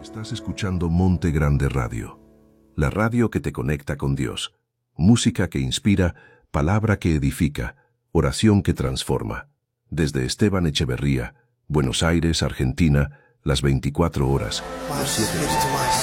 Estás escuchando Monte Grande Radio, la radio que te conecta con Dios, música que inspira, palabra que edifica, oración que transforma. Desde Esteban Echeverría, Buenos Aires, Argentina, las 24 horas. Los 7 días.